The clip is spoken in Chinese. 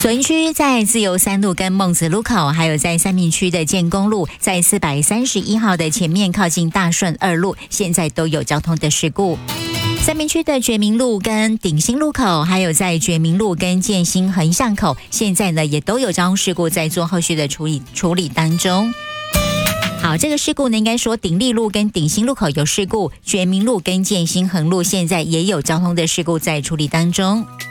左营区在自由三路跟孟子路口，还有在三民区的建功路，在431号的前面靠近大顺二路，现在都有交通的事故。三民区的觉明路跟鼎新路口，还有在觉明路跟建新横向口，现在呢也都有交通事故在做后续的处理当中。好，这个事故呢，应该说鼎立路跟鼎新路口有事故，觉明路跟建新横路现在也有交通的事故在处理当中。